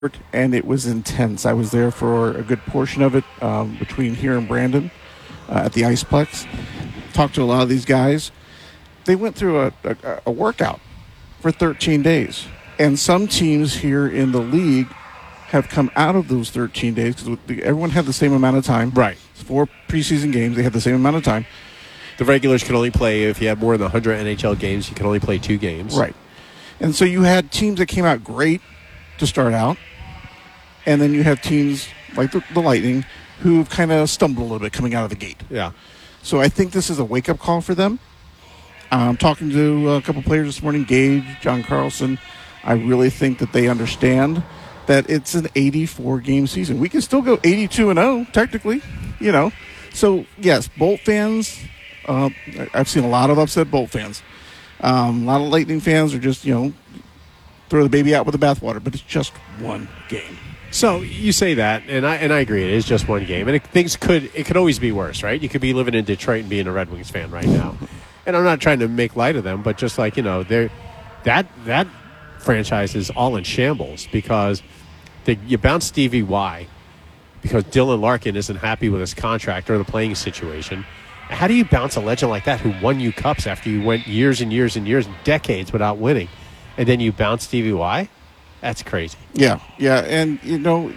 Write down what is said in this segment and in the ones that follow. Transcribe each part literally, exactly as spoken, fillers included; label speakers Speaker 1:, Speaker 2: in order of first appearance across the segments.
Speaker 1: and it was intense. I was there for a good portion of it um, between here and Brandon uh, at the Iceplex. Talked to a lot of these guys. They went through a, a, a workout for thirteen days. And some teams here in the league have come out of those thirteen days because everyone had the same amount of time.
Speaker 2: Right.
Speaker 1: Four preseason games, they had the same amount of time.
Speaker 2: The regulars could only play, if you had more than one hundred N H L games, you could only play two games.
Speaker 1: Right. And so you had teams that came out great to start out. And then you have teams like the, the Lightning who've kind of stumbled a little bit coming out of the gate.
Speaker 2: Yeah.
Speaker 1: So I think this is a wake-up call for them. I'm talking to a couple players this morning, Gage, John Carlson. I really think that they understand that it's an eighty-four game season. We can still go eighty-two and oh, technically, you know. So, yes, Bolt fans, uh, I've seen a lot of upset Bolt fans. Um, a lot of Lightning fans are just, you know, throw the baby out with the bathwater, but it's just one game.
Speaker 2: So you say that, and I and I agree. It is just one game, and it, things could it could always be worse, right? You could be living in Detroit and being a Red Wings fan right now, and I'm not trying to make light of them, but just like you know, they're that that franchise is all in shambles because they, you bounce Stevie Y because Dylan Larkin isn't happy with his contract or the playing situation. How do you bounce a legend like that who won you cups after you went years and years and years, decades without winning, and then you bounce Stevie Y? That's crazy.
Speaker 1: Yeah, yeah, and, you know,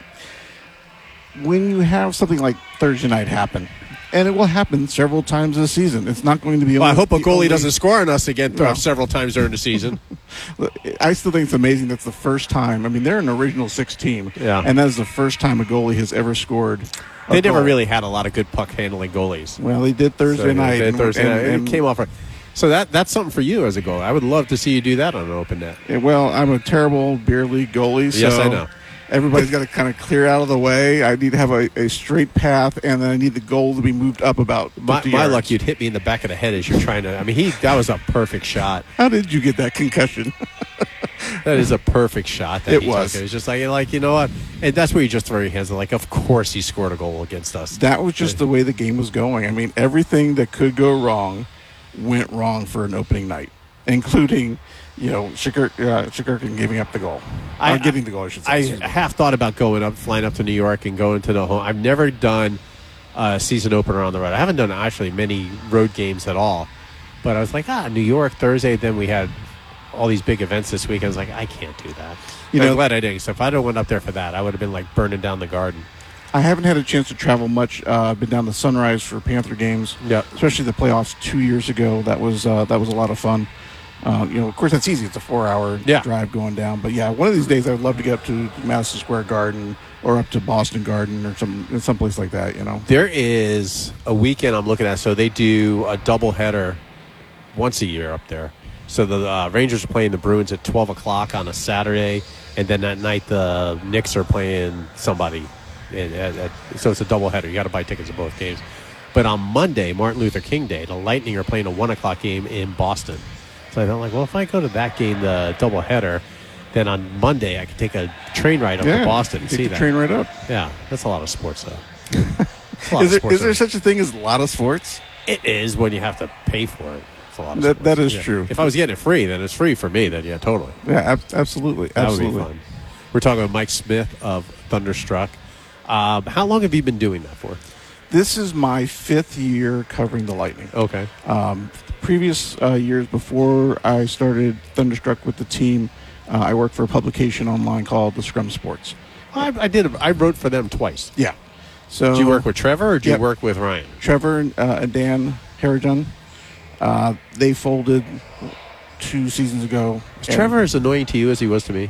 Speaker 1: when you have something like Thursday night happen, and it will happen several times this season, it's not going to be...
Speaker 2: Well,
Speaker 1: only,
Speaker 2: I hope a goalie
Speaker 1: only,
Speaker 2: doesn't score on us again
Speaker 1: no.
Speaker 2: several times during the season.
Speaker 1: I still think it's amazing that's the first time. I mean, they're an original six team,
Speaker 2: yeah.
Speaker 1: and that is the first time a goalie has ever scored.
Speaker 2: They never
Speaker 1: goal.
Speaker 2: really had a lot of good puck-handling goalies.
Speaker 1: Well, they did Thursday
Speaker 2: so,
Speaker 1: night.
Speaker 2: They did
Speaker 1: and,
Speaker 2: Thursday
Speaker 1: and,
Speaker 2: night.
Speaker 1: And,
Speaker 2: it came off... A, So that that's something for you as a goalie. I would love to see you do that on an open net.
Speaker 1: Yeah, well, I'm a terrible beer league goalie. So
Speaker 2: yes, I know.
Speaker 1: Everybody's got to kind of clear out of the way. I need to have a, a straight path, and then I need the goal to be moved up about
Speaker 2: My, my
Speaker 1: yards.
Speaker 2: luck, you'd hit me in the back of the head as you're trying to. I mean, he that was a perfect shot.
Speaker 1: How did you get that concussion?
Speaker 2: That is a perfect shot. That
Speaker 1: it
Speaker 2: he
Speaker 1: was.
Speaker 2: Took. It was just like, like you know what? And that's where you just throw your hands up. Like, of course he scored a goal against us.
Speaker 1: That was just the way the game was going. I mean, everything that could go wrong went wrong for an opening night, including, you know, Shikirkin giving up the goal.
Speaker 2: I,
Speaker 1: or getting the goal, I should say.
Speaker 2: I
Speaker 1: Excuse me.
Speaker 2: have thought about going up, flying up to New York and going to the home. I've never done a season opener on the road. I haven't done actually many road games at all. But I was like, ah, New York, Thursday. Then we had all these big events this week. I was like, I can't do that.
Speaker 1: You
Speaker 2: I'm
Speaker 1: know,
Speaker 2: glad I didn't. So if I'd have went up there for that, I would have been like burning down the garden.
Speaker 1: I haven't had a chance to travel much. Uh, I've been down to Sunrise for Panther games,
Speaker 2: Yep.
Speaker 1: especially the playoffs two years ago. That was uh, that was a lot of fun. Uh, you know, of course, that's easy. It's a four-hour
Speaker 2: yeah.
Speaker 1: drive going down. But, yeah, one of these days I would love to get up to Madison Square Garden or up to Boston Garden or some someplace like that, you know.
Speaker 2: There is a weekend I'm looking at. So they do a doubleheader once a year up there. So the uh, Rangers are playing the Bruins at twelve o'clock on a Saturday, and then that night the Knicks are playing somebody. And, and, and, so it's a doubleheader. You got to buy tickets to both games. But on Monday, Martin Luther King Day, the Lightning are playing a one o'clock game in Boston. So I thought, like, well, if I go to that game, the doubleheader, then on Monday I could take a train ride up
Speaker 1: yeah,
Speaker 2: to Boston and
Speaker 1: take
Speaker 2: see
Speaker 1: the
Speaker 2: that.
Speaker 1: Train right up.
Speaker 2: Yeah, that's a lot of sports, though. That's a lot
Speaker 1: is
Speaker 2: of
Speaker 1: there,
Speaker 2: sports
Speaker 1: is there
Speaker 2: though.
Speaker 1: such a thing as a lot of sports?
Speaker 2: It is when you have to pay for it. It's a lot of
Speaker 1: That,
Speaker 2: sports.
Speaker 1: that is
Speaker 2: Yeah.
Speaker 1: true.
Speaker 2: If I was getting it free, then it's free for me. Then yeah, totally.
Speaker 1: Yeah, ab- absolutely.
Speaker 2: That
Speaker 1: absolutely.
Speaker 2: would be fun. We're talking with Mike Smith of Thunderstruck. Um, how long have you been doing that for?
Speaker 1: This is my fifth year covering the Lightning.
Speaker 2: Okay.
Speaker 1: Um, previous uh, years before I started Thunderstruck with the team, uh, I worked for a publication online called The Scrum Sports.
Speaker 2: I, I did. I wrote for them twice.
Speaker 1: Yeah. So
Speaker 2: Did you work with Trevor or did
Speaker 1: Yep.
Speaker 2: you work with Ryan?
Speaker 1: Trevor and, uh, and Dan Harrigan, uh, they folded two seasons ago.
Speaker 2: Is Trevor as annoying to you as he was to me?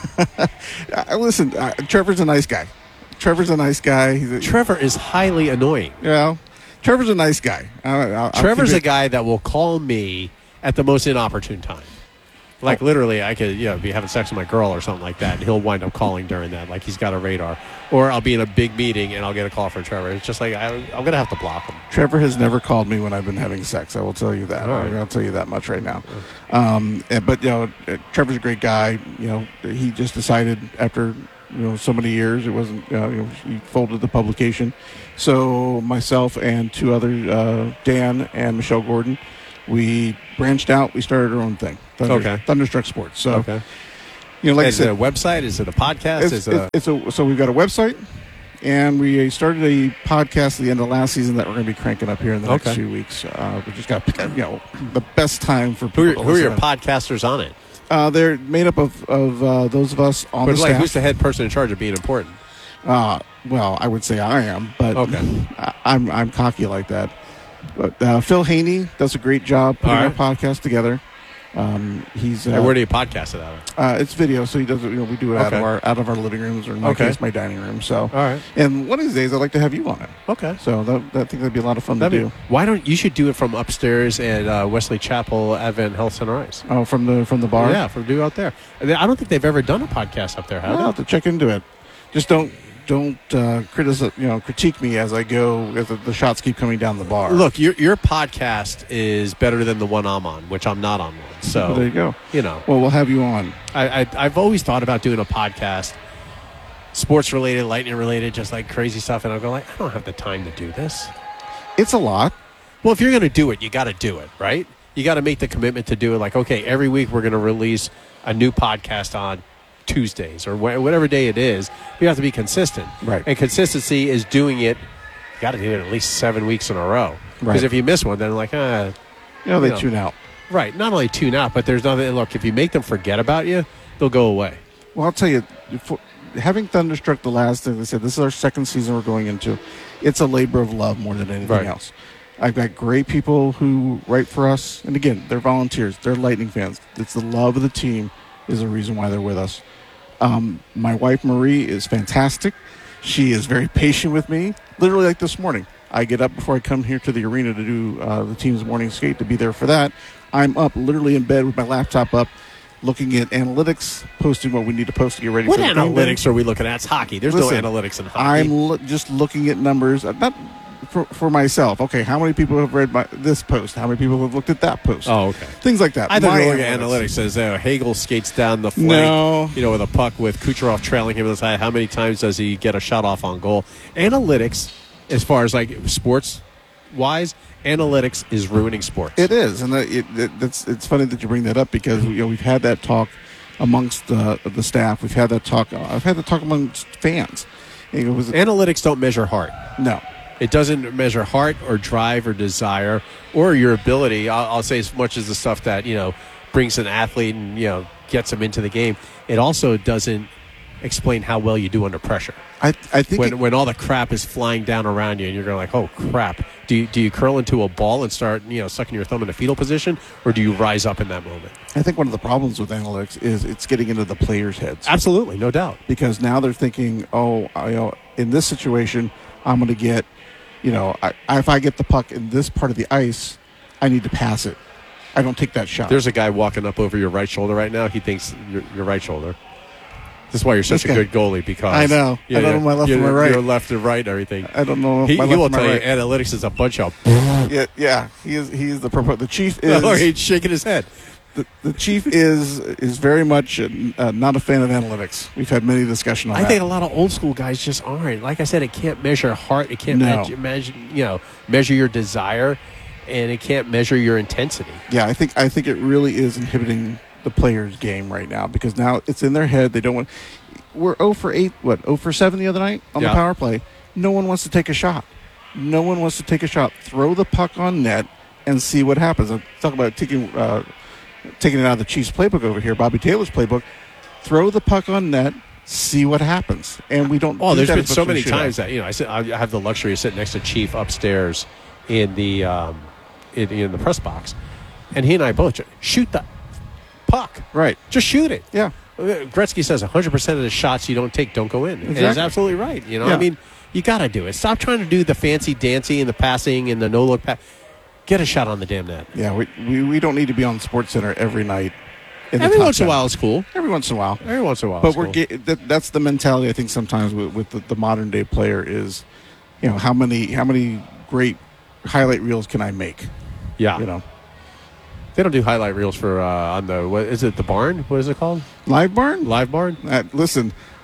Speaker 1: Uh, listen, uh, Trevor's a nice guy. Trevor's a nice guy. He's a,
Speaker 2: Trevor is highly annoying.
Speaker 1: you know, Trevor's a nice guy. I, I'll, I'll
Speaker 2: Trevor's
Speaker 1: keep
Speaker 2: a
Speaker 1: it-
Speaker 2: guy that will call me at the most inopportune time. Like, literally, I could, you know, be having sex with my girl or something like that, and he'll wind up calling during that, like he's got a radar. Or I'll be in a big meeting, and I'll get a call from Trevor. It's just like, I, I'm going to have to block him.
Speaker 1: Trevor has never called me when I've been having sex. I will tell you that.
Speaker 2: All right.
Speaker 1: I'll tell you that much right now. Um, and- but, you know, uh, Trevor's a great guy. You know, he just decided after, you know, so many years, it wasn't, uh, you know, he folded the publication. So myself and two others, uh, Dan and Michelle Gordon, we branched out. We started our own thing. Thunder,
Speaker 2: Okay.
Speaker 1: Thunderstruck Sports. So
Speaker 2: Okay.
Speaker 1: You know, like
Speaker 2: is
Speaker 1: I
Speaker 2: it
Speaker 1: said,
Speaker 2: a website? Is it a podcast?
Speaker 1: it's,
Speaker 2: is
Speaker 1: it's,
Speaker 2: it a,
Speaker 1: it's a so we've got a website, and we started a podcast at the end of last season that we're going to be cranking up here in the next
Speaker 2: Okay.
Speaker 1: few weeks. Uh, we just got you know the best time for
Speaker 2: who
Speaker 1: people.
Speaker 2: are,
Speaker 1: to
Speaker 2: who are
Speaker 1: listen
Speaker 2: your
Speaker 1: to.
Speaker 2: podcasters on it?
Speaker 1: Uh, they're made up of of uh, those of us on
Speaker 2: But
Speaker 1: the
Speaker 2: like,
Speaker 1: staff.
Speaker 2: who's the head person in charge of being important?
Speaker 1: Uh, well, I would say I am, but
Speaker 2: Okay.
Speaker 1: I, I'm I'm cocky like that. But uh, Phil Haney does a great job putting
Speaker 2: All
Speaker 1: our
Speaker 2: right.
Speaker 1: podcast together. Um, he's uh,
Speaker 2: And where do you podcast it out of?
Speaker 1: uh, it's video, so he does it. You know, we do it out of
Speaker 2: Okay.
Speaker 1: our out of our living rooms, or in my
Speaker 2: Okay.
Speaker 1: case, my dining room. So,
Speaker 2: All right.
Speaker 1: and one of these days, I'd like to have you on it.
Speaker 2: Okay.
Speaker 1: So that, that I think that'd be a lot of fun
Speaker 2: That'd
Speaker 1: to
Speaker 2: be-
Speaker 1: do.
Speaker 2: why don't you should do it from upstairs at uh, Wesley Chapel Advent Health Center Ice?
Speaker 1: Oh, from the from the bar.
Speaker 2: Yeah, from do out there. And they- I don't think they've ever done a podcast up there, have
Speaker 1: I'll have
Speaker 2: they?
Speaker 1: to check into it. Just don't don't uh, criticize, you know, critique me as I go as the, the shots keep coming down the bar.
Speaker 2: Look, your your podcast is better than the one I'm on, which I'm not on one. So
Speaker 1: Well, there you go.
Speaker 2: you know,
Speaker 1: Well, we'll have you on.
Speaker 2: I, I I've always thought about doing a podcast, sports related, lightning related, just like crazy stuff, and I'll go like, I don't have the time to do this.
Speaker 1: It's a lot.
Speaker 2: Well, if you're going to do it, you got to do it, right? You got to make the commitment to do it. Like, okay, every week we're going to release a new podcast on Tuesdays or wh- whatever day it is. You have to be consistent,
Speaker 1: Right.
Speaker 2: And consistency is doing it. You got to do it at least seven weeks in a row. Because
Speaker 1: Right.
Speaker 2: if you miss one, then like, ah,
Speaker 1: You know, they
Speaker 2: You know.
Speaker 1: tune out.
Speaker 2: right. Not only tune out, but there's nothing. Look, if you make them forget about you, they'll go away.
Speaker 1: Well, I'll tell you, for, having Thunderstruck the last, as I said, this is our second season we're going into. It's a labor of love more than anything
Speaker 2: Right.
Speaker 1: else. I've got great people who write for us, and again, they're volunteers. They're Lightning fans. It's the love of the team is the reason why they're with us. Um, my wife Marie is fantastic. She is very patient with me. Literally, like this morning, I get up before I come here to the arena to do uh, the team's morning skate to be there for that. I'm up, literally in bed with my laptop up, looking at analytics, posting what we need to post to get ready
Speaker 2: What
Speaker 1: for the game day.
Speaker 2: analytics are we looking at? It's hockey. There's
Speaker 1: Listen,
Speaker 2: no analytics in hockey.
Speaker 1: I'm lo- just looking at numbers, uh, not for, for myself. Okay, how many people have read my, this post? How many people have looked at that post?
Speaker 2: oh, okay.
Speaker 1: Things like that.
Speaker 2: I thought
Speaker 1: My
Speaker 2: you were looking at analytics. Says uh, Hagel skates down the flank,
Speaker 1: No.
Speaker 2: you know, with a puck with Kucherov trailing him on the side. How many times does he get a shot off on goal? Analytics, as far as like sports wise, analytics is ruining sports.
Speaker 1: It is, and that- it, it, that's it's funny that you bring that up because you know we've had that talk amongst the the staff. We've had that talk. I've had that talk amongst fans. It was
Speaker 2: Analytics don't measure heart.
Speaker 1: no.
Speaker 2: It doesn't measure heart or drive or desire or your ability. I'll, I'll say as much as the stuff that, you know, brings an athlete and, you know, gets them into the game. It also doesn't explain how well you do under pressure.
Speaker 1: I I think
Speaker 2: When,
Speaker 1: it-
Speaker 2: when all the crap is flying down around you and you're going like, oh, crap. Do you, do you curl into a ball and start, you know, sucking your thumb in a fetal position, or do you rise up in that moment?
Speaker 1: I think one of the problems with analytics is it's getting into the players' heads.
Speaker 2: Absolutely, no doubt.
Speaker 1: Because now they're thinking, oh, I, you know, in this situation, I'm going to get, you know, I, if I get the puck in this part of the ice, I need to pass it. I don't take that shot.
Speaker 2: There's a guy walking up over your right shoulder right now. He thinks your, your right shoulder. This is why you're such
Speaker 1: This
Speaker 2: a
Speaker 1: guy-
Speaker 2: good goalie, because
Speaker 1: I know. I don't know my left
Speaker 2: you're,
Speaker 1: and my right.
Speaker 2: You're left and right, and everything.
Speaker 1: I don't know.
Speaker 2: He,
Speaker 1: my
Speaker 2: he
Speaker 1: left
Speaker 2: will
Speaker 1: and my
Speaker 2: tell
Speaker 1: right.
Speaker 2: you analytics is a bunch of.
Speaker 1: Yeah, yeah. He is. He is the propo- the chief is.
Speaker 2: Oh, he's shaking his head.
Speaker 1: the, the chief is is very much uh, not a fan of analytics. We've had many discussions on
Speaker 2: I
Speaker 1: that.
Speaker 2: think a lot of old school guys just aren't. Like I said, it can't measure heart. It can't
Speaker 1: No.
Speaker 2: measure, measure, you know, measure your desire, and it can't measure your intensity.
Speaker 1: Yeah, I think I think it really is inhibiting the players' game right now because now it's in their head. They don't want. We're zero for eight. What zero for seven the other night on
Speaker 2: Yeah.
Speaker 1: the power play. No one wants to take a shot. No one wants to take a shot. Throw the puck on net and see what happens. I'm talking about taking uh, taking it out of the Chiefs playbook over here, Bobby Taylor's playbook. Throw the puck on net, see what happens, and we don't.
Speaker 2: Oh,
Speaker 1: do
Speaker 2: there's
Speaker 1: that
Speaker 2: been
Speaker 1: as much
Speaker 2: so
Speaker 1: as we
Speaker 2: many
Speaker 1: should
Speaker 2: times
Speaker 1: have.
Speaker 2: that you know I sit, I have the luxury of sitting next to Chief upstairs in the um, in, in the press box, and he and I both shoot the puck.
Speaker 1: Right.
Speaker 2: Just shoot it.
Speaker 1: Yeah.
Speaker 2: Gretzky says one hundred percent of the shots you don't take don't go in. And he's
Speaker 1: Exactly.
Speaker 2: absolutely right. You know,
Speaker 1: Yeah.
Speaker 2: I mean, you got to do it. Stop trying to do the fancy dancy and the passing and the no look pass. Get a shot on the damn net.
Speaker 1: Yeah, we, we we don't need to be on Sports Center every night. In the
Speaker 2: Every
Speaker 1: top
Speaker 2: once in a
Speaker 1: ten.
Speaker 2: while, it's cool.
Speaker 1: Every once in a while.
Speaker 2: Every once in a while,
Speaker 1: But
Speaker 2: it's
Speaker 1: we're
Speaker 2: cool.
Speaker 1: get, that, that's the mentality I think sometimes with, with the, the modern day player is, you know, how many how many great highlight reels can I make?
Speaker 2: yeah.
Speaker 1: You know,
Speaker 2: They don't do highlight reels for uh, on the what is it the barn? What is it called?
Speaker 1: Live Barn.
Speaker 2: Live barn?
Speaker 1: Uh, listen,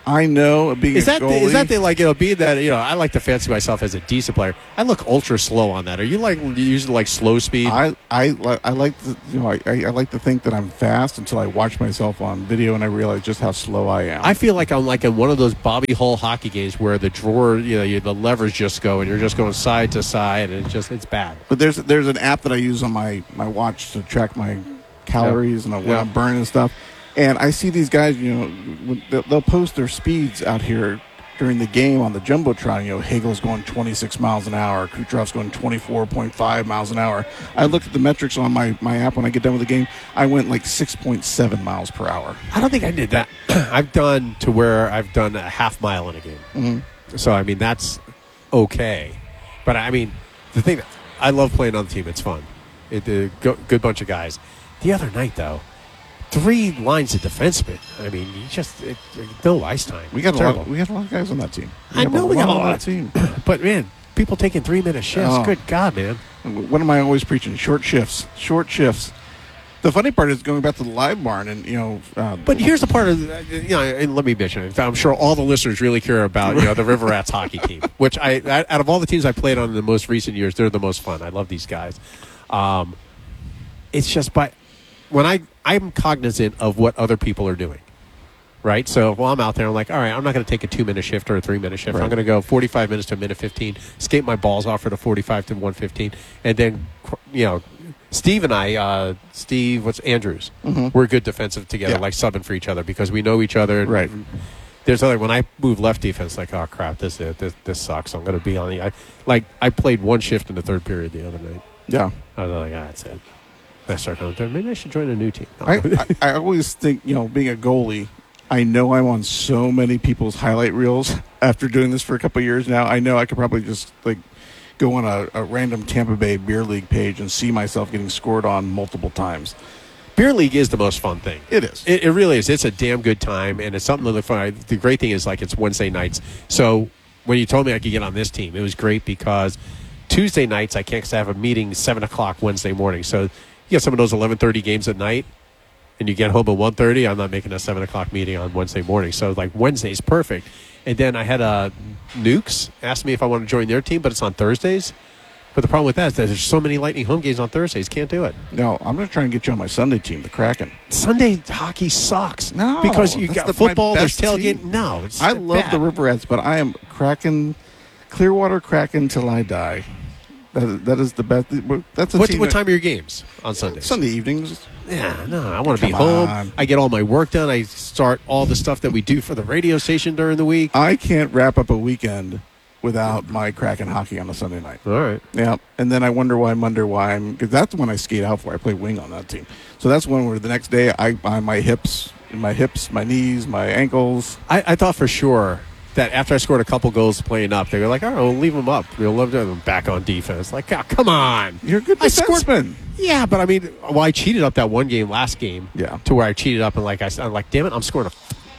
Speaker 1: I know being
Speaker 2: Is
Speaker 1: a
Speaker 2: that the,
Speaker 1: goalie,
Speaker 2: is that the like you know being that you know I like to fancy myself as a decent player. I look ultra slow on that. Are you like usually like slow speed?
Speaker 1: I I li- I like to, you know I, I I like to think that I'm fast until I watch myself on video and I realize just how slow I am.
Speaker 2: I feel like I'm like in one of those Bobby Hull hockey games where the drawer, you know, you, the levers just go and you're just going side to side, and it's just it's bad.
Speaker 1: But there's there's an app that I use on my, my watch to track my calories
Speaker 2: Yeah.
Speaker 1: and what
Speaker 2: Yeah.
Speaker 1: I'm burning and stuff. And I see these guys, you know, when they'll, they'll post their speeds out here during the game on the Jumbotron. You know, Hagel's going twenty-six miles an hour. Kucherov's going twenty-four point five miles an hour. I look at the metrics on my, my app when I get done with the game. I went like six point seven miles per hour.
Speaker 2: I don't think I did that. I've done to where I've done a half mile in a game.
Speaker 1: Mm-hmm.
Speaker 2: So I mean that's okay, but I mean the thing that I love playing on the team. It's fun. It a go, good bunch of guys. The other night though. Three lines of defensemen. I mean, you just it, no ice time.
Speaker 1: We got a
Speaker 2: Terrible.
Speaker 1: lot. We got a lot of guys on that team. We
Speaker 2: I
Speaker 1: have
Speaker 2: know we got a
Speaker 1: on
Speaker 2: lot.
Speaker 1: that team.
Speaker 2: But man, people taking three minute shifts.
Speaker 1: Oh.
Speaker 2: Good God, man.
Speaker 1: What am I always preaching? Short shifts. Short shifts. The funny part is going back to the live barn, and you know. Uh,
Speaker 2: But here's the part of you know. And let me mention it. I'm sure all the listeners really care about you know the River Rats hockey team, which I out of all the teams I played on in the most recent years, they're the most fun. I love these guys. Um, it's just by when I I'm cognizant of what other people are doing. Right? So while I'm out there, I'm like, all right, I'm not going to take a two-minute shift or a three-minute shift.
Speaker 1: Right.
Speaker 2: I'm going to go forty-five minutes to a minute fifteen, skate my balls off at a forty-five to one fifteen, and then, you know, Steve and I, uh, Steve, what's Andrews,
Speaker 1: Mhm.
Speaker 2: we're good defensive together,
Speaker 1: Yeah.
Speaker 2: like subbing for each other because we know each other.
Speaker 1: Right.
Speaker 2: There's other, when I move left defense, like, oh, crap, this is it. This, this sucks. I'm going to be on the, I, like, I played one shift in the third period the other night.
Speaker 1: Yeah.
Speaker 2: I was like, ah, that's it. I started going, maybe I should join a new team. No.
Speaker 1: I, I, I always think, you know, being a goalie, I know I'm on so many people's highlight reels after doing this for a couple of years now. I know I could probably just, like, go on a, a random Tampa Bay Beer League page and see myself getting scored on multiple times.
Speaker 2: Beer league is the most fun thing.
Speaker 1: It is.
Speaker 2: It, it really is. It's a damn good time, and it's something to look for. The great thing is, like, it's Wednesday nights. So when you told me I could get on this team, it was great because Tuesday nights I can't because I have a meeting seven o'clock Wednesday morning. So you get some of those eleven thirty games at night, and you get home at one thirty. I'm not making a seven o'clock meeting on Wednesday morning. So, like, Wednesday's perfect. And then I had uh, Nukes asked me if I want to join their team, but it's on Thursdays. But the problem with that is that there's so many Lightning home games on Thursdays. Can't do it.
Speaker 1: No, I'm going to try and get you on my Sunday team, the Kraken.
Speaker 2: Sunday hockey sucks.
Speaker 1: No,
Speaker 2: because you
Speaker 1: that's
Speaker 2: got
Speaker 1: the- my
Speaker 2: football, there's
Speaker 1: best
Speaker 2: tailgate.
Speaker 1: team.
Speaker 2: No, it's
Speaker 1: I love
Speaker 2: bad.
Speaker 1: the River Rats, but I am Kraken, Clearwater Kraken till I die. That is, that is the best. That's a
Speaker 2: What,
Speaker 1: team
Speaker 2: what
Speaker 1: that-
Speaker 2: time are your games on Sundays?
Speaker 1: Sunday evenings.
Speaker 2: Yeah, no, I want to be
Speaker 1: Come
Speaker 2: home.
Speaker 1: on.
Speaker 2: I get all my work done. I start all the stuff that we do for the radio station during the week.
Speaker 1: I can't wrap up a weekend without my Kraken hockey on a Sunday night.
Speaker 2: All right.
Speaker 1: Yeah, and then I wonder why. I wonder why I'm because that's when I skate out for. I play wing on that team, so that's one where the next day I, I my hips, my hips, my knees, my ankles.
Speaker 2: I, I thought for sure that after I scored a couple goals playing up, they were like, all right, we'll leave them up. We'll love them back on defense. Like, oh, come on.
Speaker 1: You're a good
Speaker 2: I scored-
Speaker 1: defenseman.
Speaker 2: Yeah, but I mean, well, I cheated up that one game last game.
Speaker 1: Yeah.
Speaker 2: To where I cheated up and like I, I'm like, damn it, I'm scoring a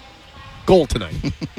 Speaker 2: goal tonight,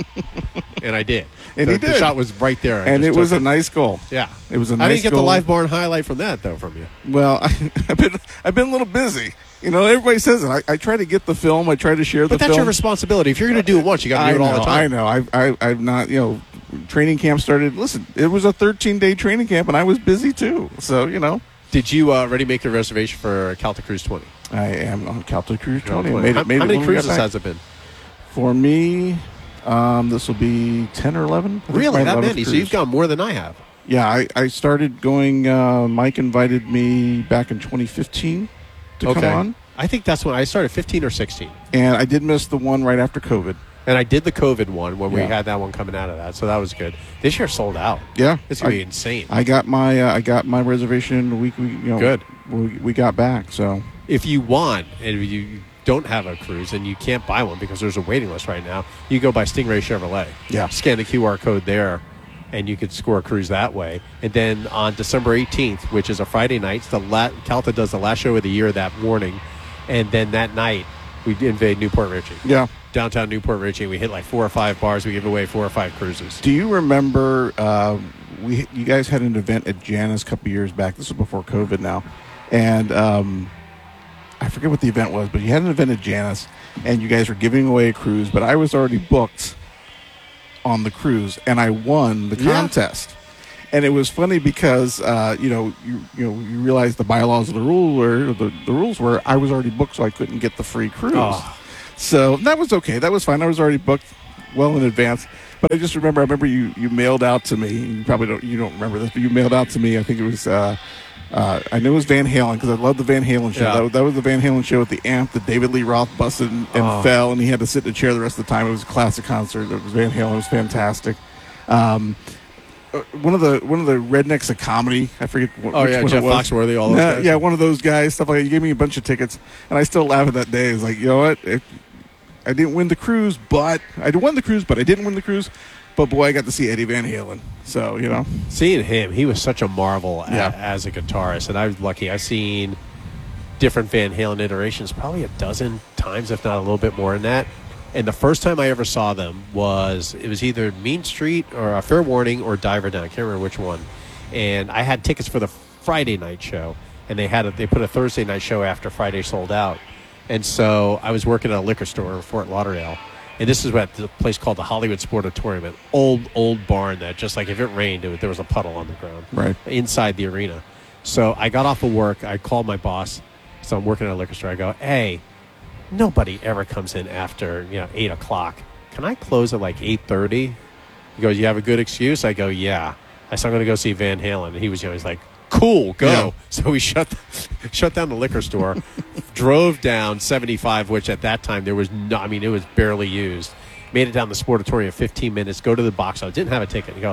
Speaker 2: and I did.
Speaker 1: And
Speaker 2: the,
Speaker 1: he
Speaker 2: the
Speaker 1: did.
Speaker 2: shot was right there. I
Speaker 1: And
Speaker 2: just
Speaker 1: it was
Speaker 2: took
Speaker 1: a nice goal.
Speaker 2: Yeah,
Speaker 1: It was a nice
Speaker 2: I didn't get
Speaker 1: goal.
Speaker 2: the live barn highlight from that though from you.
Speaker 1: Well, I, I've been I've been a little busy. You know, everybody says it. I, I try to get the film. I try to share the
Speaker 2: But that's
Speaker 1: film.
Speaker 2: your responsibility. If you're going to do it once, you got to
Speaker 1: I
Speaker 2: do
Speaker 1: know.
Speaker 2: it all the time.
Speaker 1: I know. I've I, I've not. You know, training camp started. Listen, it was a thirteen day training camp, and I was busy too. So you know,
Speaker 2: Did you uh, already make the reservation for Celtic Cruise twenty?
Speaker 1: I am on Celtic Cruise
Speaker 2: No,
Speaker 1: twenty.
Speaker 2: how,
Speaker 1: Made it, made
Speaker 2: how
Speaker 1: it
Speaker 2: many
Speaker 1: when we got
Speaker 2: cruises
Speaker 1: back.
Speaker 2: has it been?
Speaker 1: For me, um, this will be ten or eleven.
Speaker 2: Really,
Speaker 1: My
Speaker 2: that
Speaker 1: eleventh
Speaker 2: many? So
Speaker 1: cruise.
Speaker 2: you've gone more than I have.
Speaker 1: Yeah, I, I started going. Uh, Mike invited me back in twenty fifteen to
Speaker 2: Okay.
Speaker 1: come on,
Speaker 2: I think that's when I started, fifteen or sixteen.
Speaker 1: and I did miss the one right after COVID.
Speaker 2: And I did the COVID one when we
Speaker 1: Yeah.
Speaker 2: had that one coming out of that, so that was good. This year sold out.
Speaker 1: Yeah,
Speaker 2: It's going to
Speaker 1: I-
Speaker 2: be insane.
Speaker 1: I got my uh, I got my reservation the week we you know
Speaker 2: Good.
Speaker 1: we, we got back. So
Speaker 2: If you want, and if you don't have a cruise and you can't buy one because there's a waiting list right now, you go by Stingray Chevrolet.
Speaker 1: Yeah.
Speaker 2: Scan the Q R code there, and you could score a cruise that way. And then on December eighteenth, which is a Friday night, the la- Calta does the last show of the year that morning. And then that night, we invade Newport Richie.
Speaker 1: yeah.
Speaker 2: Downtown Newport Richie. We hit like four or five bars. We give away four or five cruises.
Speaker 1: Do you remember uh, we you guys had an event at Janus a couple years back? This was before COVID now, and um, I forget what the event was, but you had an event at Janus, and you guys were giving away a cruise. But I was already booked on the cruise, and I won the
Speaker 2: Yeah.
Speaker 1: contest. And it was funny because uh, you know you you know you realize the bylaws of the rule were the, the rules were I was already booked, so I couldn't get the free cruise.
Speaker 2: Oh.
Speaker 1: So that was okay. That was fine. I was already booked well in advance. But I just remember, I remember you, you mailed out to me. You probably don't, you don't remember this, but you mailed out to me. I think it was, uh, uh, I knew it was Van Halen because I love the Van Halen show.
Speaker 2: Yeah.
Speaker 1: That, was- that was the Van Halen show at the Amp that David Lee Roth busted and, and
Speaker 2: Oh.
Speaker 1: fell, and he had to sit in a chair the rest of the time. It was a classic concert. It was Van Halen. It was fantastic. Um, uh, one of the one of the rednecks of comedy. I forget. What,
Speaker 2: Oh,
Speaker 1: which
Speaker 2: yeah,
Speaker 1: one
Speaker 2: Jeff
Speaker 1: it was.
Speaker 2: Foxworthy, all those
Speaker 1: Yeah,
Speaker 2: guys.
Speaker 1: yeah, one of those guys. Stuff like that. You gave me a bunch of tickets, and I still laugh at that day. It's like, you know what? If, I didn't win the cruise, but I won the cruise, but I didn't win the cruise. But boy, I got to see Eddie Van Halen. So, you know.
Speaker 2: Seeing him, he was such a marvel a-
Speaker 1: Yeah.
Speaker 2: as a guitarist, and I was lucky. I've seen different Van Halen iterations probably a dozen times, if not a little bit more than that. And the first time I ever saw them was it was either Mean Street or uh, Fair Warning or Diver Down. I can't remember which one. And I had tickets for the Friday night show, and they had a, they put a Thursday night show after Friday sold out. And so I was working at a liquor store in Fort Lauderdale. And this is at the place called the Hollywood Sportatorium, an old, old barn that just like if it rained, it, there was a puddle on the ground
Speaker 1: Right.
Speaker 2: inside the arena. So I got off of work. I called my boss. So I'm working at a liquor store. I go, hey, nobody ever comes in after, you know, eight o'clock. Can I close at like eight thirty? He goes, you have a good excuse? I go, yeah. I said, I'm going to go see Van Halen. And he was, you know, he's like, cool, go.
Speaker 1: Yeah.
Speaker 2: So we shut shut down the liquor store, drove down seventy-five, which at that time there was no, I mean, it was barely used. Made it down the Sportatorium in fifteen minutes, go to the box office. Didn't have a ticket. You go,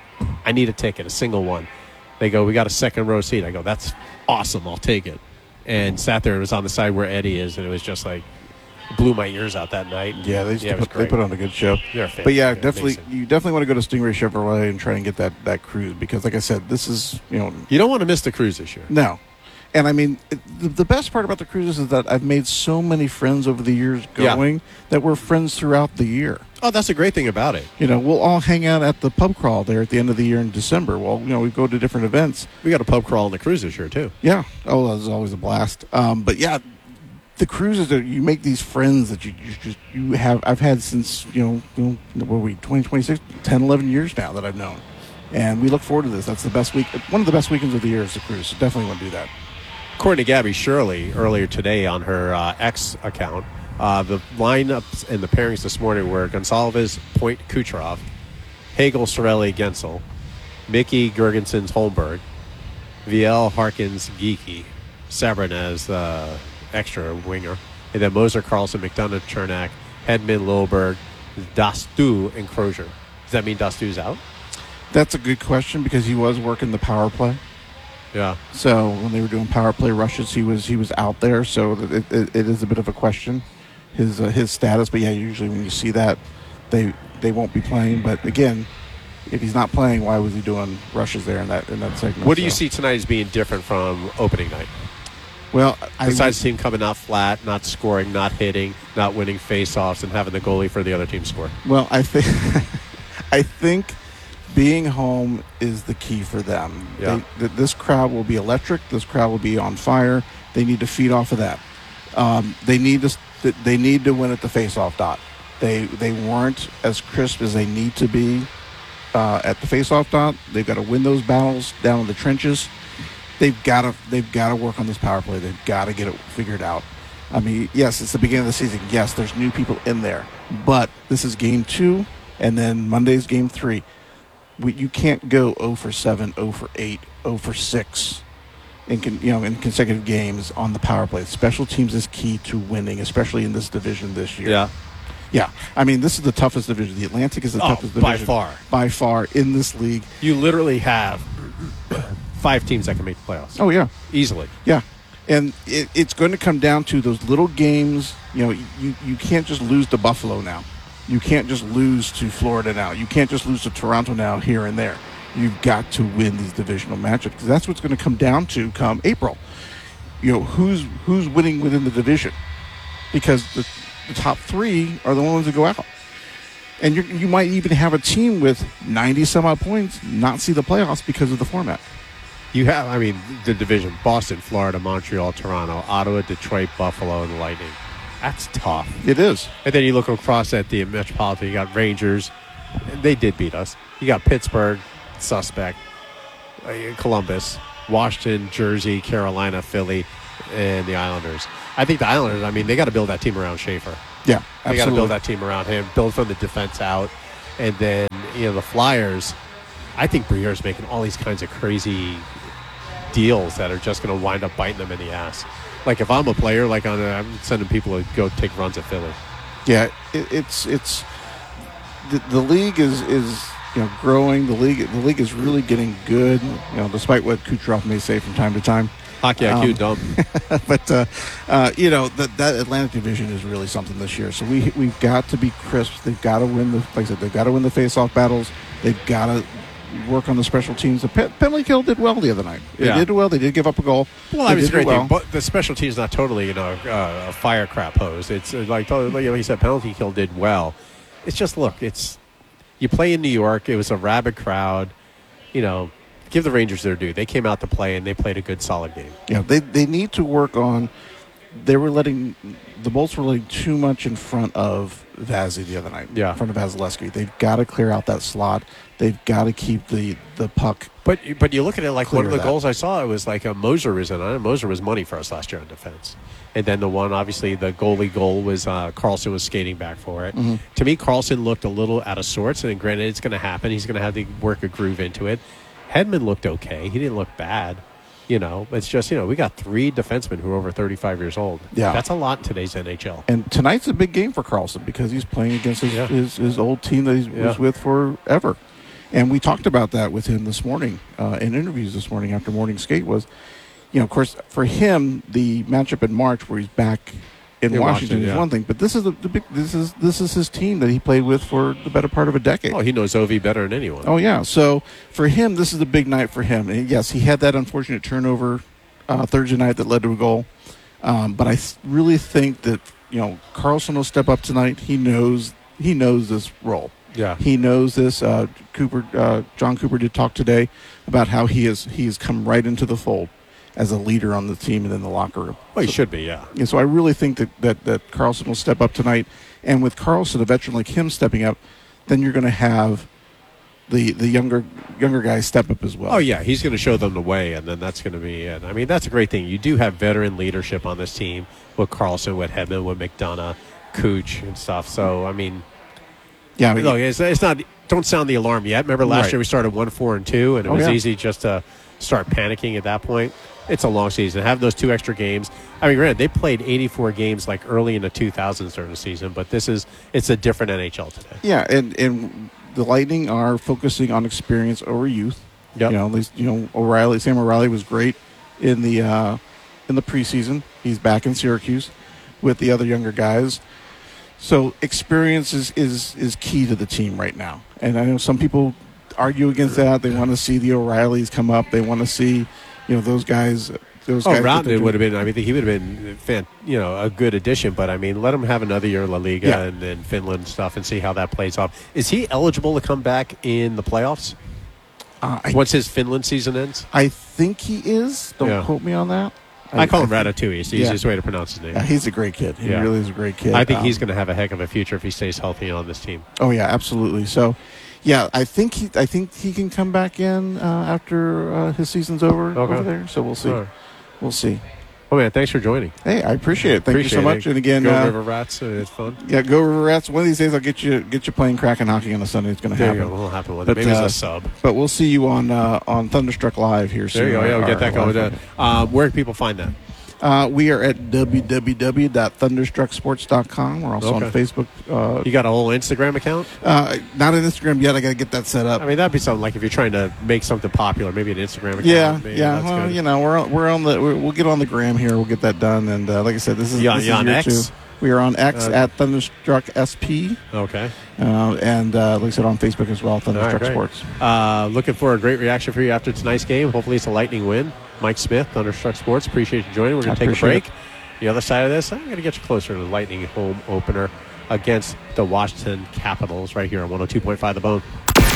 Speaker 2: I need a ticket, a single one. They go, we got a second row seat. I go, that's awesome. I'll take it. And sat there. It was on the side where Eddie is, and it was just like, blew my ears out that night.
Speaker 1: Yeah, they,
Speaker 2: yeah, it was
Speaker 1: put, they
Speaker 2: great.
Speaker 1: put on a good show.
Speaker 2: They're
Speaker 1: But yeah,
Speaker 2: fantastic.
Speaker 1: definitely,
Speaker 2: Amazing.
Speaker 1: you definitely want to go to Stingray Chevrolet and try and get that, that cruise because, like I said, this is, you know,
Speaker 2: You don't want to miss the cruise this year.
Speaker 1: no. And I mean, it, the, the best part about the cruises is that I've made so many friends over the years
Speaker 2: Yeah.
Speaker 1: going that we're friends throughout the year.
Speaker 2: Oh, that's a great thing about it.
Speaker 1: You know, we'll all hang out at the pub crawl there at the end of the year in December. Well, you know, we go to different events.
Speaker 2: We got a pub crawl on the cruise this year, too.
Speaker 1: Yeah. Oh, that was always a blast. Um, but yeah, the cruises that you make these friends that you, you just you have I've had since you know, you know what were we twenty twenty-six ten eleven years now that I've known, and we look forward to this. That's the best week, one of the best weekends of the year is the cruise. So definitely want to do that.
Speaker 2: According to Gabby Shirley earlier today on her uh, X account, uh, the lineups and the pairings this morning were Gonsalves, Point Kucherov, Hagel, Sorelli, Gensel, Mickey, Gergensen's Holmberg, Viel, Harkins, Geeky, Sabranez, uh, extra winger, and then Moser, Carlson, McDonough, Chernak, Hedman, Lilberg, Dastu, and Crozier. Does that mean Dastu's out?
Speaker 1: That's a good question because he was working the power play.
Speaker 2: Yeah.
Speaker 1: So when they were doing power play rushes, he was he was out there. So it, it, it is a bit of a question, his uh, his status. But yeah, usually when you see that, they they won't be playing. But again, if he's not playing, why was he doing rushes there in that in that segment?
Speaker 2: What do you
Speaker 1: So-
Speaker 2: see tonight as being different from opening night?
Speaker 1: Well, I
Speaker 2: Besides the team coming out flat, not scoring, not hitting, not winning face-offs, and having the goalie for the other team score.
Speaker 1: well, I think I think being home is the key for them.
Speaker 2: Yeah.
Speaker 1: They, th- this crowd will be electric. This crowd will be on fire. They need to feed off of that. Um, they need to s- th- they need to win at the face-off dot. They they weren't as crisp as they need to be uh, at the face-off dot. They've got to win those battles down in the trenches. They've got to they've got to work on this power play. They've got to get it figured out. I mean, yes, it's the beginning of the season. Yes, there's new people in there, but this is game two, and then Monday's game three. We, you can't go zero for seven, zero for eight, zero for six in con, you know in consecutive games on the power play. Special teams is key to winning, especially in this division this year. Yeah, I mean, this is the toughest division. The Atlantic is the
Speaker 2: Oh,
Speaker 1: toughest
Speaker 2: by
Speaker 1: division
Speaker 2: far.
Speaker 1: by far in this league.
Speaker 2: You literally have five teams that can make the playoffs.
Speaker 1: Oh yeah.
Speaker 2: Easily.
Speaker 1: Yeah, and it, it's going to come down to those little games. You know, you, you can't just lose to Buffalo now. You can't just lose to Florida now. You can't just lose to Toronto now here and there. You've got to win these divisional matchups because that's what's going to come down to come April. You know, who's who's winning within the division because the, the top three are the ones that go out. And you you might even have a team with ninety some odd points not see the playoffs because of the format.
Speaker 2: You have, I mean, the division, Boston, Florida, Montreal, Toronto, Ottawa, Detroit, Buffalo, and the Lightning. That's tough.
Speaker 1: It is.
Speaker 2: And then you look across at the Metropolitan, you got Rangers, they did beat us. You got Pittsburgh, suspect, uh, Columbus, Washington, Jersey, Carolina, Philly, and the Islanders. I think the Islanders, I mean, they got to build that team around Schaefer.
Speaker 1: Yeah,
Speaker 2: They got to
Speaker 1: absolutely.
Speaker 2: build that team around him, build from the defense out. And then, you know, the Flyers, I think Briere's making all these kinds of crazy deals that are just going to wind up biting them in the ass. Like, if I'm a player, like, on a, I'm sending people to go take runs at Philly.
Speaker 1: Yeah, it, it's it's the, the league is is you know growing. The league the league is really getting good. You know, despite what Kucherov may say from time to time.
Speaker 2: Hockey I Q,
Speaker 1: Um,
Speaker 2: dumb.
Speaker 1: but uh, uh, you know that that Atlantic Division is really something this year. So we we've got to be crisp. They've got to win the like I said. They've got to win the face-off battles. They've got to work on the special teams. The Pe- penalty kill did well the other night. They
Speaker 2: Yeah.
Speaker 1: did well. They did give up a goal.
Speaker 2: Well,
Speaker 1: They
Speaker 2: I mean, it's a
Speaker 1: did do
Speaker 2: great
Speaker 1: well.
Speaker 2: thing. But the special team's not totally, you know, uh, a fire crap hose. It's uh, like, like you said, penalty kill did well. It's just, look, it's you play in New York. It was a rabid crowd. You know, give the Rangers their due. They came out to play, and they played a good, solid game.
Speaker 1: Yeah, they they need to work on. They were letting the Bolts were letting too much in front of Vazzy the other night.
Speaker 2: Yeah.
Speaker 1: in front of Vasilevsky. They've got to clear out that slot. They've got to keep the, the puck.
Speaker 2: But but you look at it like
Speaker 1: Clear
Speaker 2: one of the
Speaker 1: that.
Speaker 2: goals I saw, it was like a Moser was in on it. Moser was money for us last year on defense. And then the one, obviously, the goalie goal was uh, Carlson was skating back for it.
Speaker 1: Mm-hmm.
Speaker 2: To me, Carlson looked a little out of sorts. And granted, it's going to happen. He's going to have to work a groove into it. Hedman looked okay. He didn't look bad. You know, it's just, you know, we got three defensemen who are over thirty-five years old.
Speaker 1: Yeah.
Speaker 2: That's a lot in today's N H L.
Speaker 1: And tonight's a big game for Carlson because he's playing against his,
Speaker 2: Yeah.
Speaker 1: his, his old team that he
Speaker 2: Yeah.
Speaker 1: was with forever. And we talked about that with him this morning uh, in interviews this morning after morning skate was, you know, of course, for him, the matchup in March where he's back in,
Speaker 2: In
Speaker 1: Washington,
Speaker 2: Washington,
Speaker 1: is
Speaker 2: yeah.
Speaker 1: one thing. But this is the, the big this is this is his team that he played with for the better part of a decade.
Speaker 2: Oh, he knows Ovi better than anyone.
Speaker 1: Oh, yeah. So for him, this is a big night for him. And yes, he had that unfortunate turnover uh, Thursday night that led to a goal. Um, but I th- really think that, you know, Carlson will step up tonight. He knows he knows this role.
Speaker 2: Yeah.
Speaker 1: He knows this. Uh, Cooper, uh, John Cooper did talk today about how he has he has come right into the fold as a leader on the team and in the locker room.
Speaker 2: Well, he
Speaker 1: So-
Speaker 2: should be, yeah.
Speaker 1: yeah, so I really think that, that, that Carlson will step up tonight. And with Carlson, a veteran like him, stepping up, then you're going to have the the younger younger guys step up as well.
Speaker 2: Oh, yeah, he's going to show them the way, and then that's going to be it. I mean, that's a great thing. You do have veteran leadership on this team with Carlson, with Hedman, with McDonough, Cooch, and stuff. So, I mean,
Speaker 1: Yeah, I mean,
Speaker 2: look, it's, it's not – don't sound the alarm yet. Remember last
Speaker 1: Right.
Speaker 2: year we started one, four, and two, and it
Speaker 1: Oh,
Speaker 2: was
Speaker 1: yeah.
Speaker 2: easy just to start panicking at that point. It's a long season. Have those two extra games. I mean, granted, they played eighty-four games like early in the two thousands during the season, but this is – it's a different N H L today.
Speaker 1: yeah, and, and the Lightning are focusing on experience over youth.
Speaker 2: Yep.
Speaker 1: You know, at least, you know, O'Reilly, Sam O'Reilly was great in the uh, in the preseason. He's back in Syracuse with the other younger guys. So experience is, is, is key to the team right now. And I know some people argue against that. They want to see the O'Reillys come up. They want to see, you know, those guys. Those
Speaker 2: Oh,
Speaker 1: guys that they're
Speaker 2: Rounded would have
Speaker 1: doing-
Speaker 2: been. I mean, he would have been, fan, you know, a good addition. But I mean, let him have another year in La Liga
Speaker 1: Yeah.
Speaker 2: and then Finland and stuff, and see how that plays off. Is he eligible to come back in the playoffs
Speaker 1: Uh, I,
Speaker 2: once his Finland season ends?
Speaker 1: I think he is. Don't
Speaker 2: Yeah.
Speaker 1: quote me on that.
Speaker 2: I, call him
Speaker 1: think-
Speaker 2: Ratatouille. It's the
Speaker 1: yeah.
Speaker 2: easiest way to pronounce his name.
Speaker 1: Yeah, he's a great kid. He
Speaker 2: Yeah.
Speaker 1: really is a great kid.
Speaker 2: I think
Speaker 1: Um,
Speaker 2: he's going to have a heck of a future if he stays healthy on this team.
Speaker 1: Oh yeah, absolutely. So, yeah, I think he, I think he can come back in uh, after uh, his season's over
Speaker 2: Okay.
Speaker 1: over there. So we'll see.
Speaker 2: All right.
Speaker 1: We'll see.
Speaker 2: Oh man, thanks for joining.
Speaker 1: Hey, I appreciate it. Thank
Speaker 2: Appreciate
Speaker 1: you so
Speaker 2: it.
Speaker 1: much. And again,
Speaker 2: Go
Speaker 1: uh,
Speaker 2: River Rats. Uh, it's fun.
Speaker 1: yeah, go River Rats. One of these days, I'll get you get you playing Kraken hockey on a Sunday. It's going to
Speaker 2: There you
Speaker 1: happen.
Speaker 2: go. It'll happen with it.
Speaker 1: But,
Speaker 2: Maybe
Speaker 1: uh,
Speaker 2: it's a sub.
Speaker 1: But we'll see you on uh, on Thunderstruck Live here soon.
Speaker 2: There you go. Yeah, we'll
Speaker 1: Our-
Speaker 2: get that
Speaker 1: our
Speaker 2: going.
Speaker 1: live
Speaker 2: Uh, um, where can people find that?
Speaker 1: Uh, we are at w w w dot thunderstruck sports dot com. We're also on
Speaker 2: Okay.
Speaker 1: Facebook. Uh,
Speaker 2: You got a whole Instagram account?
Speaker 1: uh, not on Instagram yet. I got to get that set up.
Speaker 2: I mean, that'd be something like if you're trying to make something popular, maybe an Instagram account.
Speaker 1: Yeah,
Speaker 2: maybe
Speaker 1: yeah.
Speaker 2: that's
Speaker 1: Well,
Speaker 2: good.
Speaker 1: you know, we're on, we're on the we're, we'll get on the gram here. We'll get that done. And uh, like I said, this is,
Speaker 2: You on-
Speaker 1: this
Speaker 2: you
Speaker 1: is
Speaker 2: on
Speaker 1: year
Speaker 2: X?
Speaker 1: two. We are on X
Speaker 2: Uh,
Speaker 1: at Thunderstruck S P,
Speaker 2: Okay.
Speaker 1: uh, and uh, like I said, on Facebook as well, Thunderstruck
Speaker 2: great.
Speaker 1: Sports.
Speaker 2: Uh, looking for a great reaction for you after tonight's game. Hopefully it's a Lightning win. Mike Smith, Thunderstruck Sports. Appreciate you joining. We're going
Speaker 1: I
Speaker 2: to take a
Speaker 1: appreciate
Speaker 2: break. The other side of this, I'm going to get you closer to the Lightning home opener against the Washington Capitals right here on one oh two point five The Bone.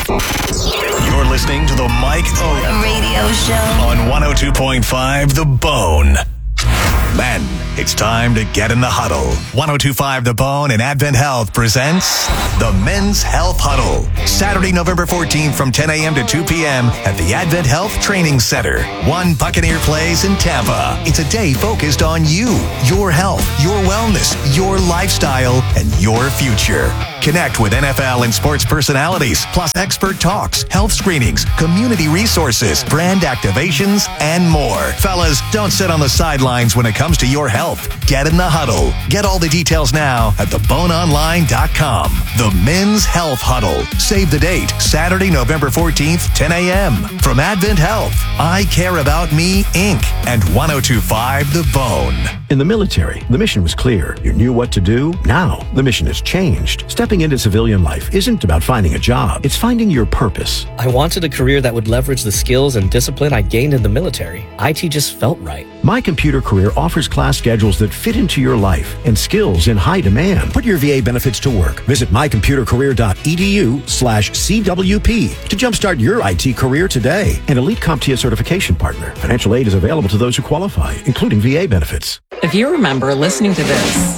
Speaker 3: You're listening to the Mike O
Speaker 4: Radio show.
Speaker 3: on one oh two point five The Bone. Men, it's time to get in the huddle. ten twenty-five The Bone and Advent Health presents the Men's Health Huddle. Saturday, November fourteenth from ten a.m. to two p.m. at the Advent Health Training Center. One Buccaneer Place in Tampa. It's a day focused on you, your health, your wellness, your lifestyle, and your future. Connect with N F L and sports personalities, plus expert talks, health screenings, community resources, brand activations, and more. Fellas, don't sit on the sidelines when it comes to your health. Get in the huddle. Get all the details now at the bone online dot com. The Men's Health Huddle. Save the date, Saturday, November fourteenth, ten a.m. From Advent Health, I Care About Me, Incorporated, and ten twenty-five The Bone.
Speaker 4: In the military, the mission was clear. You knew what to do. Now, the mission has changed. Stepping into civilian life isn't about finding a job. It's finding your purpose.
Speaker 5: I wanted a career that would leverage the skills and discipline I gained in the military. I T just felt right.
Speaker 4: My Computer Career offers class schedules that fit into your life and skills in high demand. Put your V A benefits to work. Visit my computer career dot e d u slash C W P to jumpstart your I T career today. An Elite CompTIA certification partner. Financial aid is available to those who qualify, including V A benefits.
Speaker 6: If you remember listening to this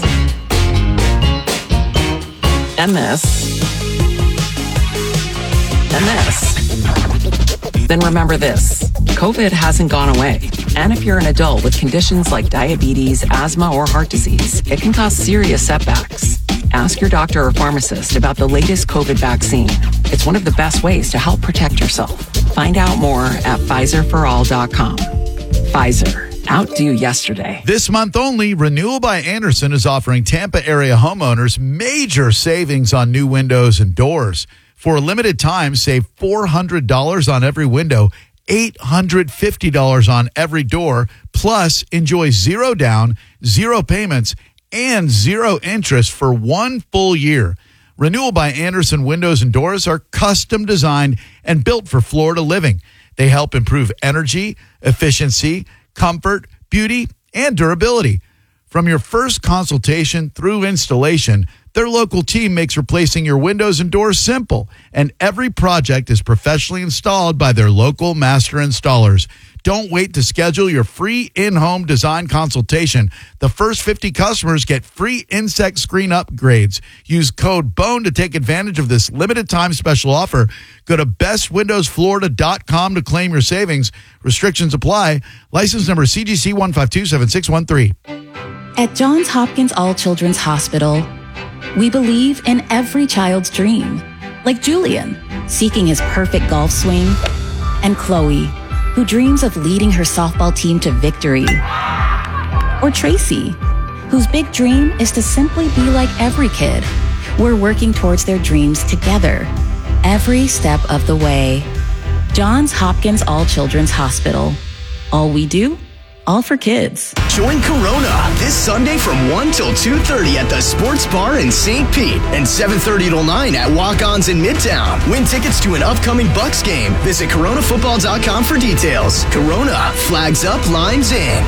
Speaker 6: and this and this, then remember this. COVID hasn't gone away. And if you're an adult with conditions like diabetes, asthma, or heart disease, it can cause serious setbacks. Ask your doctor or pharmacist about the latest COVID vaccine. It's one of the best ways to help protect yourself. Find out more at Pfizer for all dot com. Pfizer. Outdo yesterday.
Speaker 7: This month only, Renewal by Andersen is offering Tampa area homeowners major savings on new windows and doors. For a limited time, save four hundred dollars on every window, eight hundred fifty dollars on every door, plus enjoy zero down, zero payments, and zero interest for one full year. Renewal by Andersen windows and doors are custom designed and built for Florida living. They help improve energy, efficiency, comfort, beauty, and durability. From your first consultation through installation, their local team makes replacing your windows and doors simple, and every project is professionally installed by their local master installers. Don't wait to schedule your free in-home design consultation. The first fifty customers get free insect screen upgrades. Use code BONE to take advantage of this limited time special offer. Go to best windows florida dot com to claim your savings. Restrictions apply. License number C G C one five two seven six one three.
Speaker 8: At Johns Hopkins All Children's Hospital, we believe in every child's dream. Like Julian, seeking his perfect golf swing, and Chloe, who dreams of leading her softball team to victory. Or Tracy, whose big dream is to simply be like every kid. We're working towards their dreams together, every step of the way. Johns Hopkins All Children's Hospital. All we do, all for kids.
Speaker 9: Join Corona this Sunday from one till two thirty at the Sports Bar in Saint Pete and seven thirty till nine at Walk-Ons in Midtown. Win tickets to an upcoming Bucks game. Visit corona football dot com for details. Corona, flags up, lines in.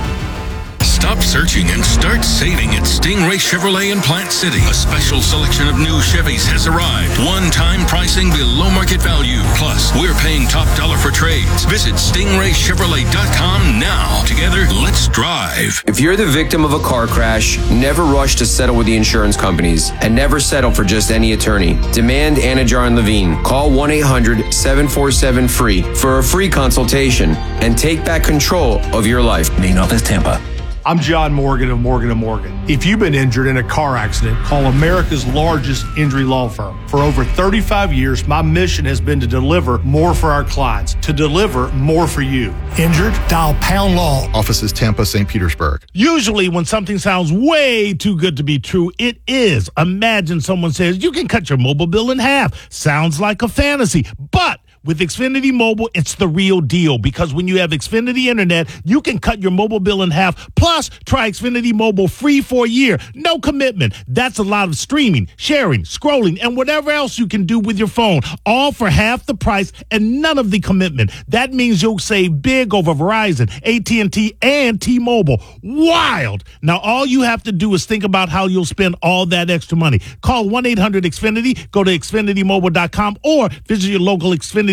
Speaker 10: Stop searching and start saving at Stingray Chevrolet in Plant City. A special selection of new Chevys has arrived. One-time pricing below market value. Plus, we're paying top dollar for trades. Visit stingray chevrolet dot com now. Together, let's drive.
Speaker 11: If you're the victim of a car crash, never rush to settle with the insurance companies and never settle for just any attorney. Demand Anajar and Levine. Call one eight hundred seven four seven free for a free consultation and take back control of your life.
Speaker 9: Main office, Tampa.
Speaker 12: I'm John Morgan of Morgan and Morgan. If you've been injured in a car accident, call America's largest injury law firm. For over thirty-five years, my mission has been to deliver more for our clients, to deliver more for you.
Speaker 13: Injured? Dial Pound Law.
Speaker 14: Offices Tampa, Saint Petersburg.
Speaker 13: Usually when something sounds way too good to be true, it is. Imagine someone says, you can cut your mobile bill in half. Sounds like a fantasy, but with Xfinity Mobile, it's the real deal, because when you have Xfinity Internet, you can cut your mobile bill in half. Plus, try Xfinity Mobile free for a year. No commitment. That's a lot of streaming, sharing, scrolling, and whatever else you can do with your phone, all for half the price and none of the commitment. That means you'll save big over Verizon, A T and T, and T-Mobile. Wild! Now, all you have to do is think about how you'll spend all that extra money. Call one eight hundred X Finity, go to xfinity mobile dot com, or visit your local Xfinity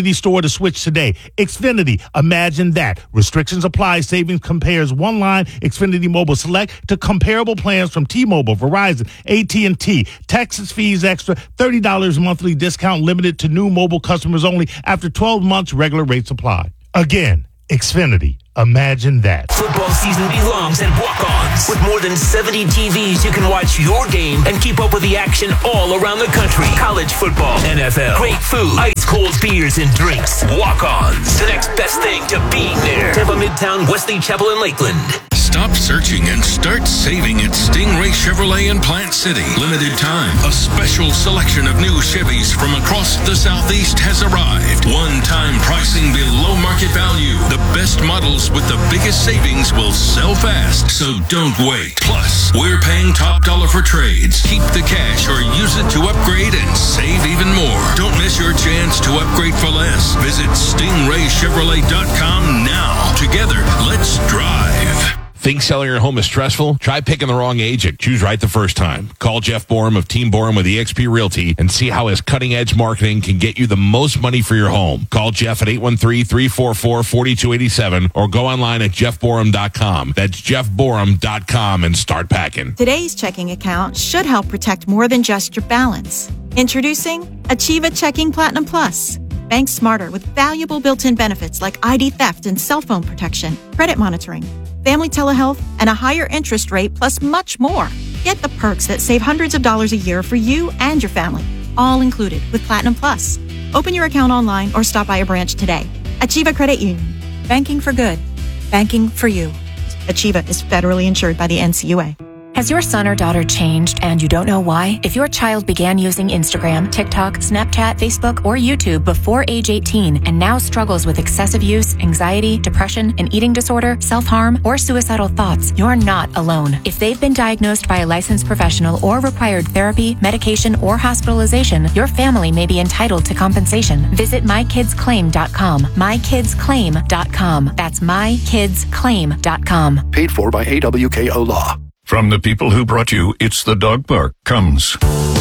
Speaker 13: Xfinity store to switch today. Xfinity, imagine that. Restrictions apply. Savings compares one line Xfinity Mobile Select to comparable plans from T-Mobile, Verizon, A T and T. Taxes, fees extra, thirty dollars monthly discount limited to new mobile customers only. After twelve months, regular rates apply. Again, Xfinity. Imagine that.
Speaker 15: Football season belongs at Walk-Ons. With more than seventy T Vs, you can watch your game and keep up with the action all around the country. College football, N F L, great food, ice-cold beers and drinks. Walk-Ons, the next best thing to being there. Tampa, Midtown, Wesley Chapel, and Lakeland.
Speaker 10: Stop searching and start saving at Stingray Chevrolet in Plant City. Limited time. A special selection of new Chevys from across the Southeast has arrived. One-time pricing below market value. The best models with the biggest savings will sell fast, so don't wait. Plus, we're paying top dollar for trades. Keep the cash or use it to upgrade and save even more. Don't miss your chance to upgrade for less. Visit stingray chevrolet dot com now. Together, let's drive.
Speaker 16: Think selling your home is stressful? Try picking the wrong agent. Choose right the first time. Call Jeff Borum of Team Borum with eXp Realty and see how his cutting-edge marketing can get you the most money for your home. Call Jeff at eight one three, three four four, four two eight seven or go online at jeff borum dot com. That's jeff borum dot com and start packing.
Speaker 17: Today's checking account should help protect more than just your balance. Introducing Achieva Checking Platinum Plus. Bank smarter with valuable built-in benefits like I D theft and cell phone protection, credit monitoring, family telehealth, and a higher interest rate, plus much more. Get the perks that save hundreds of dollars a year for you and your family, all included with Platinum Plus. Open your account online or stop by a branch today. Achieva Credit Union. Banking for good. Banking for you. Achieva is federally insured by the N C U A.
Speaker 18: Has your son or daughter changed and you don't know why? If your child began using Instagram, TikTok, Snapchat, Facebook, or YouTube before age eighteen and now struggles with excessive use, anxiety, depression, an eating disorder, self-harm, or suicidal thoughts, you're not alone. If they've been diagnosed by a licensed professional or required therapy, medication, or hospitalization, your family may be entitled to compensation. Visit my kids claim dot com. my kids claim dot com. That's my kids claim dot com.
Speaker 19: Paid for by A W K O Law.
Speaker 20: From the people who brought you It's the Dog Park comes